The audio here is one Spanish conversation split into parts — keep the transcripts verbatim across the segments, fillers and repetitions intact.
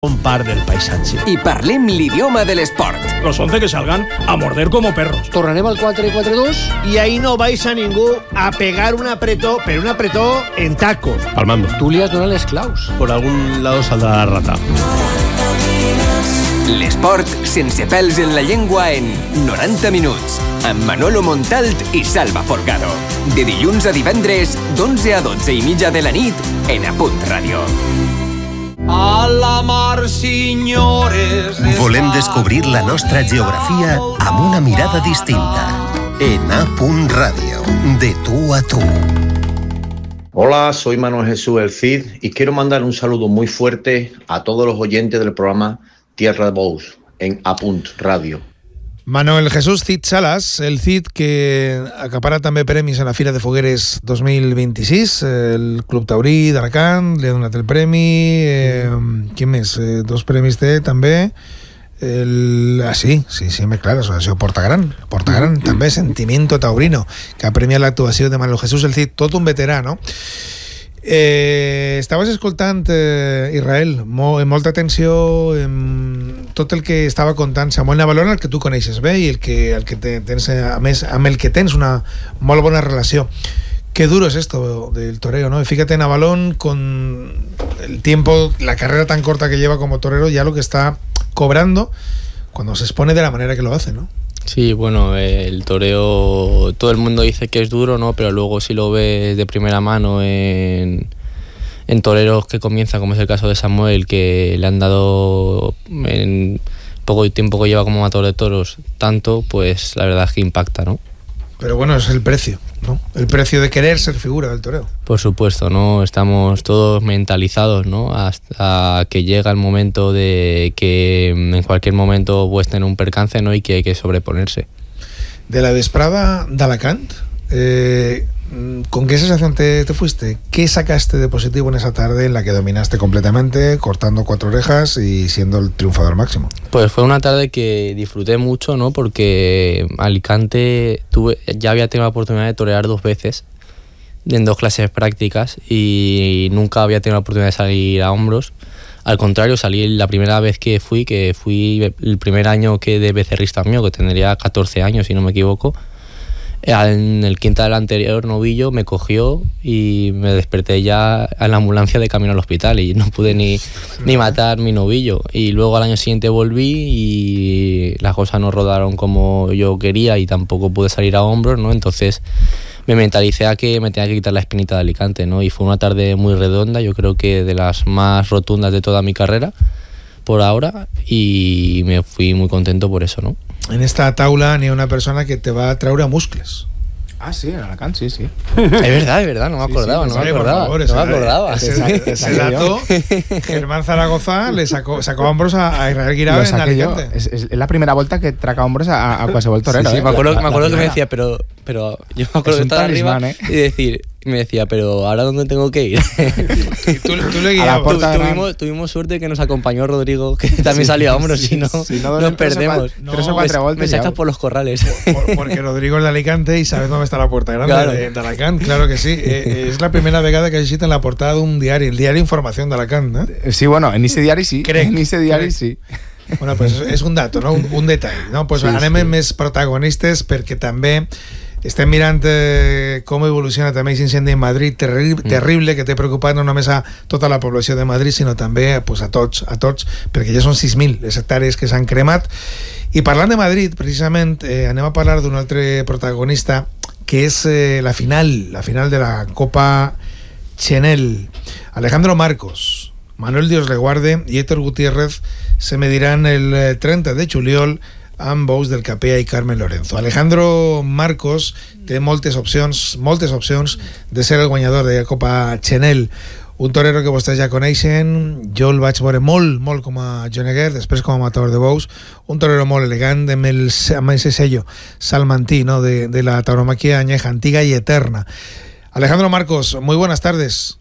Un par del paisatge. I parlem l'idioma de l'esport. Los once que salgan a morder como perros. Tornarem al quatre quatre dos y ahí no vais a ningú a pegar un apretó, pero un apretó en tacos. Palmando. Tu li has donat les claus. Por algún lado saldrá la rata. L'esport sense pèls en la llengua en noranta minuts, amb Manolo Montalt i Salva Folgado. De dilluns a divendres, d'onze a dotze i mitja de la nit, en Apunt Ràdio. A la mar, senyores... Volem descobrir la nostra geografia amb una mirada distinta. En Apunt Ràdio, de tú a tú. Hola, soy Manuel Jesús El Cid y quiero mandar un saludo muy fuerte a todos los oyentes del programa Tierra de Bous en Apunt Ràdio. Manuel Jesús Cid Salas, el Cid que acapara també premis en la Fira de Fogueres dos mil vint-i-sis, el Club Taurí d'Alacant li ha donat el premi, eh, qui més? Eh, dos premis té també, el, ah sí, sí, sí, més clar, l'associació Porta Gran, Porta Gran mm-hmm. també, Sentimiento Taurino, que ha premiat l'actuació de Manuel Jesús El Cid, tot un veterà, no? Eh, estaves escoltant eh, Israel mo, amb molta atenció en tot el que estava contant Samuel Navalón, el que tu coneixes bé i el que, el que tens, a més, amb el que tens una molt bona relació. Qué duro es esto del toreo, ¿no? Fíjate, Navalón, con el tiempo, la carrera tan corta que lleva como torero, ya lo que está cobrando cuando se expone de la manera que lo hace, ¿no? Sí, bueno, el toreo, todo el mundo dice que es duro, ¿no? Pero luego si lo ves de primera mano en, en toreros que comienzan, como es el caso de Samuel, que le han dado en poco tiempo que lleva como matador de toros tanto, pues la verdad es que impacta, ¿no? Pero bueno, es el precio, ¿no? El precio de querer ser figura del toreo. Por supuesto, ¿no? Estamos todos mentalizados, ¿no? Hasta que llega el momento de que en cualquier momento puedes tener un percance, ¿no? Y que hay que sobreponerse. De la vesprada d'Alacant, eh, ¿con qué sensación te, te fuiste? ¿Qué sacaste de positivo en esa tarde en la que dominaste completamente, cortando cuatro orejas y siendo el triunfador máximo? Pues fue una tarde que disfruté mucho, ¿no? Porque Alicante tuve, ya había tenido la oportunidad de torear dos veces en dos clases prácticas y nunca había tenido la oportunidad de salir a hombros. Al contrario, salí la primera vez que fui, que fui el primer año que de becerrista mío, que tendría catorce años, si no me equivoco. En el quinta del anterior novillo me cogió y me desperté ya en la ambulancia de camino al hospital y no pude ni, ni matar mi novillo. Y luego al año siguiente volví y las cosas no rodaron como yo quería y tampoco pude salir a hombros, ¿no? Entonces me mentalicé a que me tenía que quitar la espinita de Alicante, ¿no? Y fue una tarde muy redonda, yo creo que de las más rotundas de toda mi carrera por ahora, y me fui muy contento por eso, ¿no? En esta taula ni una persona que te va a traure a muscles. Ah, sí, en Alacant, sí, sí. Es verdad, es verdad, no me acordaba, sí, sí, no, me acordaba, favor, no me acordaba. Ese, ese dato, Germán Zaragoza le sacó, sacó hombros a, a Israel Guirao en Alicante. Es, es la primera vuelta que traca hombros a, a qualsevol torero. Sí, sí, eh? me acuerdo, la, me acuerdo la que me decía, pero, pero yo me acuerdo de estar arriba eh? y decir, me decía, pero ¿ahora dónde tengo que ir? Y tú, tú le guiabas. Tu, tuvimos, tuvimos suerte que nos acompañó Rodrigo, que también sí, salió a hombros, sí, si no, si no nos perdemos. No, tres o cuatro voltas. Me sacas por los corrales. Por, porque Rodrigo es de Alicante y sabes dónde está la puerta grande, claro. de, de Alacant, claro que sí. Eh, es la primera vegada que visita en la portada d'un diari, el diari Información de Alacant, ¿no? Sí, bueno, en ese diari sí. Crec, en ese diari crec. sí. Bueno, pues és un dato, no? un, un detall, no? Pues sí, anem sí. més protagonistes perquè també estem mirant eh, com evoluciona també aquest incendi en Madrid terri mm. terrible, que té preocupat no només a tota la població de Madrid, sinó també pues, a tots, a tots, perquè ja són sis mil les hectàrees que s'han cremat. I parlant de Madrid, precisament, eh, anem a parlar d'un altre protagonista, que és eh, la final, la final de la Copa Chenel. Alejandro Marcos, Manuel Dios le guarde i Héctor Gutiérrez se medirán el trenta de juliol amb Bous del Capea i Carmen Lorenzo. Alejandro Marcos té moltes opcions, moltes opcions de ser el guanyador de la Copa Chenel. Un torero que vostès ja coneixen, jo el vaig veure molt, molt com a Joneguer, després com a matador de bous, un torero molt elegant, amb el amb ese sello salmantí, ¿no? de, de la tauromaquia añeja, antiga y eterna. Alejandro Marcos, muy buenas tardes.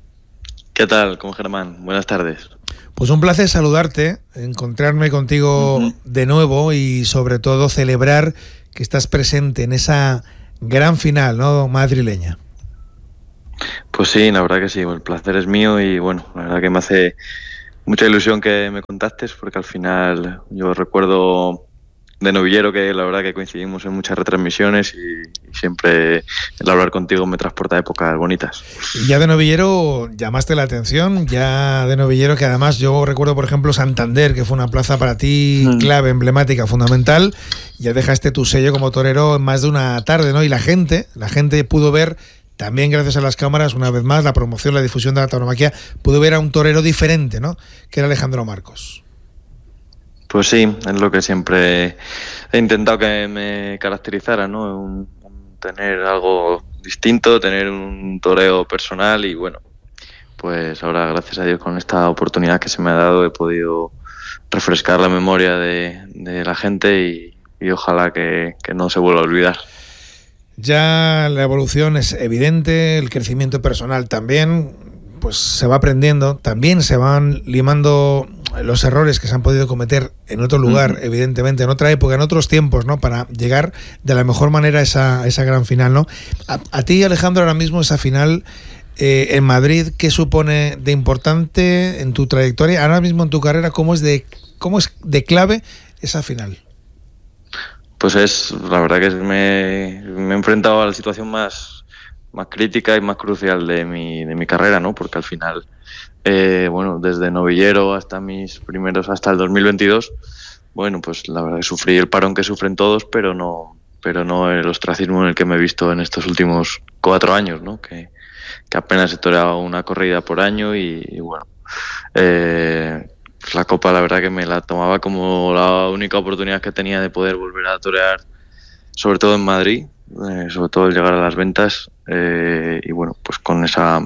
¿Qué tal, con Germán? Buenas tardes. Pues un placer saludarte, encontrarme contigo uh-huh. de nuevo y sobre todo celebrar que estás presente en esa gran final, ¿no? madrileña. Pues sí, la verdad que sí, el placer es mío y bueno, la verdad que me hace mucha ilusión que me contactes, porque al final yo recuerdo de novillero que la verdad que coincidimos en muchas retransmisiones y, y siempre el hablar contigo me transporta a épocas bonitas. Y ya de novillero llamaste la atención, ya de novillero que además yo recuerdo, por ejemplo, Santander, que fue una plaza para ti mm. clave, emblemática, fundamental. Ya dejaste tu sello como torero en más de una tarde, ¿no? Y la gente, la gente pudo ver, también gracias a las cámaras, una vez más, la promoción, la difusión de la tauromaquia, pudo ver a un torero diferente, ¿no? Que era Alejandro Marcos. Pues sí, es lo que siempre he intentado que me caracterizara, ¿no? Un, un tener algo distinto, tener un toreo personal y bueno, pues ahora gracias a Dios con esta oportunidad que se me ha dado he podido refrescar la memoria de, de la gente y, y ojalá que, que no se vuelva a olvidar. Ya la evolución es evidente, el crecimiento personal también, pues se va aprendiendo, también se van limando los errores que se han podido cometer en otro lugar, uh-huh. evidentemente, en otra época, en otros tiempos, ¿no? Para llegar de la mejor manera a esa, a esa gran final, ¿no? A, a ti, Alejandro, ahora mismo esa final eh, en Madrid, ¿qué supone de importante en tu trayectoria? Ahora mismo en tu carrera, ¿cómo es de, cómo es de clave esa final? Pues es, la verdad que me, me he enfrentado a la situación más, más crítica y más crucial de mi, de mi carrera, ¿no? Porque al final, eh, bueno, desde novillero hasta mis primeros, hasta el dos mil veintidós, bueno, pues la verdad que sufrí el parón que sufren todos, pero no, pero no el ostracismo en el que me he visto en estos últimos cuatro años, ¿no? Que, que apenas he toreado una corrida por año y, y bueno, eh, pues la Copa la verdad que me la tomaba como la única oportunidad que tenía de poder volver a torear, sobre todo en Madrid, eh, sobre todo el llegar a las ventas, eh, y bueno, pues con esa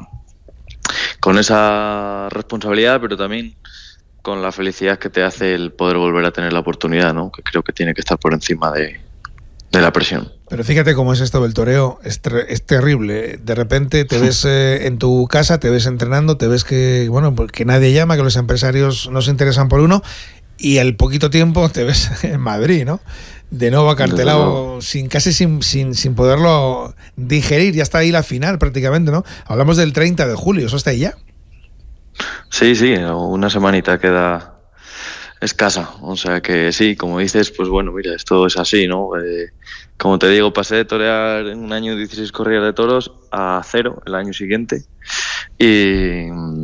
con esa responsabilidad, pero también con la felicidad que te hace el poder volver a tener la oportunidad, ¿no? Que creo que tiene que estar por encima de, de la presión. Pero fíjate cómo es esto del toreo, es, ter- es terrible. De repente te ves eh, en tu casa, te ves entrenando, te ves que, bueno, que nadie llama, que los empresarios no se interesan por uno, y al poquito tiempo te ves en Madrid, ¿no? De nuevo acartelado, sin casi sin, sin, sin poderlo digerir. Ya está ahí la final prácticamente, ¿no? Hablamos del treinta de julio, eso está ahí ya. Sí, sí, una semanita queda escasa. O sea que sí, como dices, pues bueno, mira, esto es así, ¿no? Eh, como te digo, pasé de torear en un año dieciséis corridas de toros a cero el año siguiente. Y...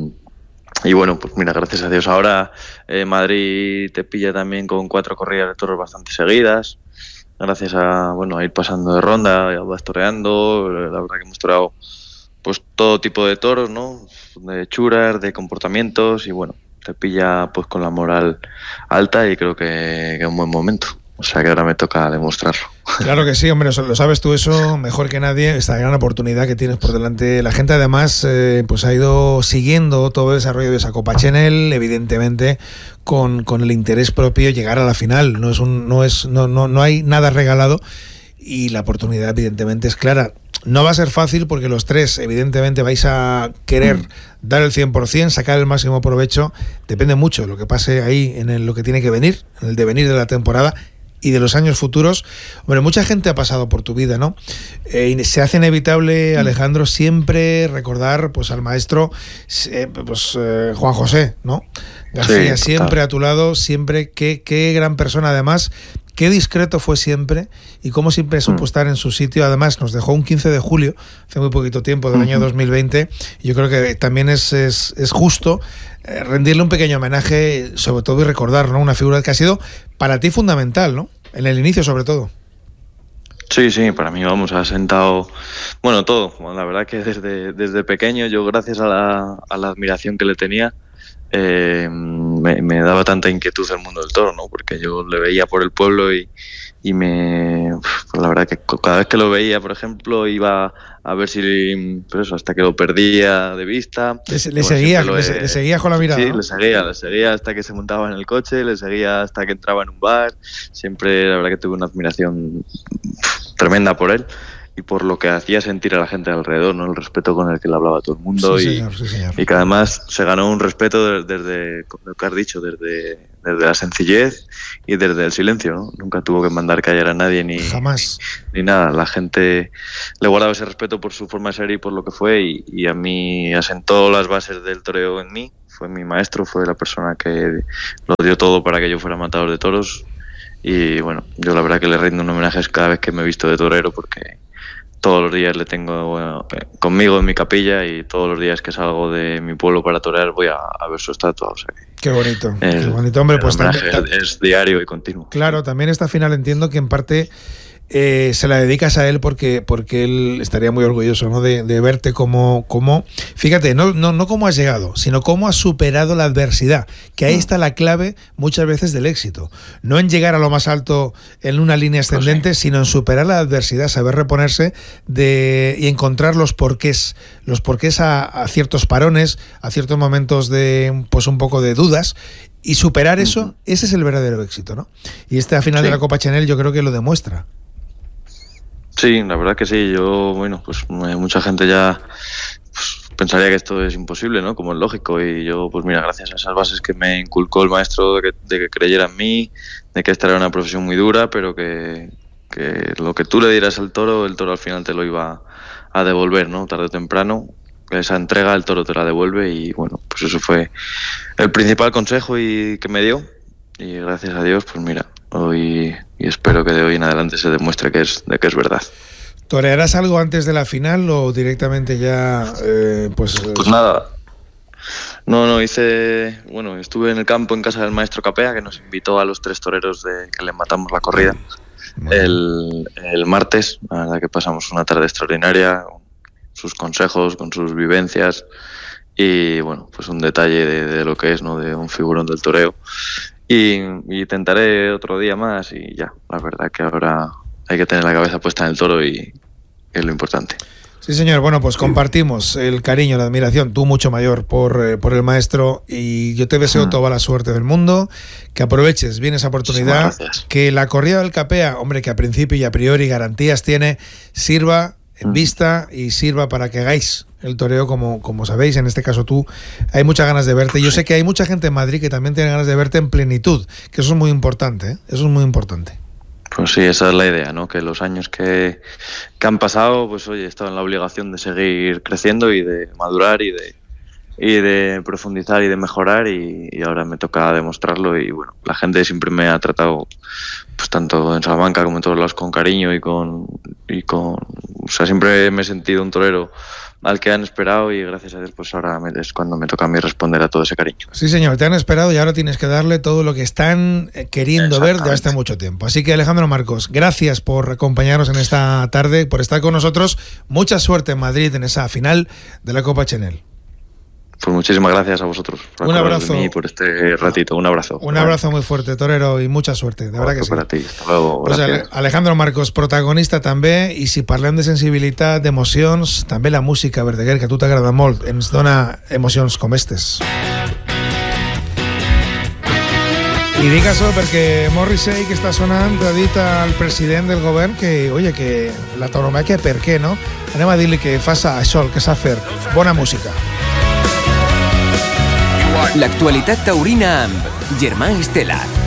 Y bueno, pues mira, gracias a Dios ahora eh, Madrid te pilla también con cuatro corridas de toros bastante seguidas, gracias a bueno a ir pasando de ronda, vas toreando, la verdad que hemos toreado pues todo tipo de toros, ¿no? De hechuras, de comportamientos y bueno, te pilla pues con la moral alta y creo que, que es un buen momento. O sea que ahora me toca demostrarlo. Claro que sí, hombre, lo sabes tú eso mejor que nadie, esta gran oportunidad que tienes por delante. La gente además eh, pues ha ido siguiendo todo el desarrollo de esa Copa Chenel, evidentemente con, con el interés propio llegar a la final. No es un, no es, no, no, no hay nada regalado y la oportunidad evidentemente es clara. No va a ser fácil porque los tres evidentemente vais a querer mm. dar el cien por ciento, sacar el máximo provecho. Depende mucho de lo que pase ahí en el, lo que tiene que venir, en el devenir de la temporada y de los años futuros. Hombre, mucha gente ha pasado por tu vida, ¿no? Eh, y se hace inevitable, Alejandro, siempre recordar pues al maestro eh, pues, eh, Juan José, ¿no? García, sí, siempre a tu lado, siempre, qué, qué gran persona además, qué discreto fue siempre y cómo siempre supo estar en su sitio. Además nos dejó un quince de julio, hace muy poquito tiempo, del uh-huh. año dos mil veinte, y yo creo que también es, es, es justo eh, rendirle un pequeño homenaje, sobre todo, y recordar, ¿no? Una figura que ha sido para ti fundamental, ¿no? En el inicio, sobre todo. Sí, sí, para mí, vamos, ha sentado, bueno, todo. La verdad que desde, desde pequeño, yo gracias a la, a la admiración que le tenía, eh, me, me daba tanta inquietud el mundo del toro, ¿no? Porque yo le veía por el pueblo y, y me, pues la verdad que cada vez que lo veía, por ejemplo, iba a ver si, pues eso, hasta que lo perdía de vista. Le, le, seguía, le, he, le seguía con la mirada. Sí, ¿no? le seguía, le seguía hasta que se montaba en el coche, le seguía hasta que entraba en un bar. Siempre, la verdad que tuve una admiración tremenda por él. y por lo que hacía sentir a la gente alrededor, ¿no? El respeto con el que le hablaba a todo el mundo. Sí, y, señor, sí, señor. y que además se ganó un respeto desde, desde lo que has dicho, desde, desde la sencillez y desde el silencio, ¿no? Nunca tuvo que mandar callar a nadie ni, Jamás. ni, ni nada. La gente le guardaba ese respeto por su forma de ser y por lo que fue, y, y a mí asentó las bases del toreo en mí. Fue mi maestro, fue la persona que lo dio todo para que yo fuera matador de toros. Y bueno, yo la verdad que le rindo un homenaje cada vez que me he visto de torero, porque todos los días le tengo bueno, conmigo en mi capilla, y todos los días que salgo de mi pueblo para torear voy a, a ver su estatua. O sea, qué bonito, el, qué bonito, hombre. Pues el homenaje también, es diario y continuo. Claro, también esta final entiendo que en parte eh, se la dedicas a él porque, porque él estaría muy orgulloso, ¿no? de, de verte como, como fíjate, no, no, no cómo has llegado, sino cómo has superado la adversidad, que ahí está la clave muchas veces del éxito. No en llegar a lo más alto en una línea ascendente, pues sí, sino en superar la adversidad, saber reponerse de, y encontrar los porqués, los porqués a, a ciertos parones, a ciertos momentos de pues un poco de dudas, y superar eso, uh-huh. ese es el verdadero éxito, ¿no? Y esta final sí. de la Copa Chanel yo creo que lo demuestra. Sí, la verdad que sí. Yo, bueno, pues mucha gente ya pues, pensaría que esto es imposible, ¿no? Como es lógico. Y yo, pues mira, gracias a esas bases que me inculcó el maestro de que, de que creyera en mí, de que esta era una profesión muy dura, pero que, que lo que tú le dieras al toro, el toro al final te lo iba a devolver, ¿no? Tarde o temprano. Esa entrega el toro te la devuelve, y bueno, pues eso fue el principal consejo y que me dio. Y gracias a Dios, pues mira, hoy, y espero que de hoy en adelante se demuestre que es, de que es verdad. ¿Torearás algo antes de la final o directamente ya, eh, pues... Pues nada, no, no, hice, bueno, estuve en el campo en casa del maestro Capea, que nos invitó a los tres toreros de que le matamos la corrida el, el martes. La verdad que pasamos una tarde extraordinaria, con sus consejos, con sus vivencias, y bueno, pues un detalle de, de lo que es, ¿no? De un figurón del toreo. Y, y intentaré otro día más, y ya, la verdad que ahora hay que tener la cabeza puesta en el toro, y es lo importante. Sí, señor. Bueno, pues compartimos el cariño, la admiración, tú mucho mayor por, eh, por el maestro, y yo te deseo mm. toda la suerte del mundo, que aproveches bien esa oportunidad, que la corrida del Capea, hombre, que a principio y a priori garantías tiene, sirva en mm. vista y sirva para que hagáis el toreo como, como sabéis, en este caso tú, hay muchas ganas de verte. Yo sé que hay mucha gente en Madrid que también tiene ganas de verte en plenitud, que eso es muy importante, ¿eh? Eso es muy importante. Pues sí, esa es la idea, ¿no? Que los años que, que han pasado, pues oye, he estado en la obligación de seguir creciendo y de madurar y de, y de profundizar y de mejorar, y, y ahora me toca demostrarlo. Y bueno, la gente siempre me ha tratado, pues tanto en Salamanca como en todos lados, con cariño y con, y con, o sea, siempre me he sentido un torero al que han esperado, y gracias a Dios pues ahora me, es cuando me toca a mí responder a todo ese cariño. Sí, señor, te han esperado y ahora tienes que darle todo lo que están queriendo ver desde hace mucho tiempo. Así que, Alejandro Marcos, gracias por acompañarnos en esta tarde, por estar con nosotros. Mucha suerte en Madrid en esa final de la Copa Chanel. Pues muchísimas gracias a vosotros por un abrazo de mí, por este ratito. Un abrazo. Un abrazo muy fuerte, torero, y mucha suerte, de verdad que sí. Para ti. Hasta luego. Pues Alejandro Marcos, protagonista també, i si parlem de sensibilitat, d'emocions, també la música, Verdaguer, que a tu t'agrada molt, ens dona emocions com estes. I dic això perquè Morrissey, que està sonant, ha dit al president del govern que, oye, que la tauromàquia, per què, no? Anem a dir-li que faça això, el que sap fer. Bona música. L'actualitat taurina amb Germà Estela.